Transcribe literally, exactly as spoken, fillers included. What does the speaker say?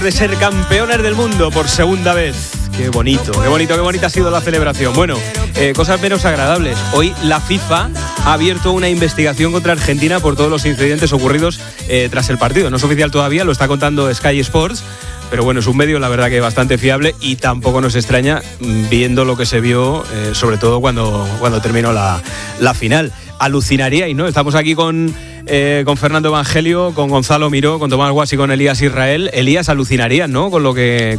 de ser campeones del mundo por segunda vez. Qué bonito, qué bonito, qué bonita ha sido la celebración. Bueno, eh, cosas menos agradables. Hoy la FIFA ha abierto una investigación contra Argentina por todos los incidentes ocurridos eh, tras el partido. No es oficial todavía, lo está contando Sky Sports. Pero bueno, es un medio, la verdad, que bastante fiable y tampoco nos extraña viendo lo que se vio, eh, sobre todo cuando, cuando terminó la, la final. Alucinaríais, ¿no? Estamos aquí con, eh, con Fernando Evangelio, con Gonzalo Miró, con Tomás Guas y con Elías Israel. Elías, alucinarías, ¿no? Con lo que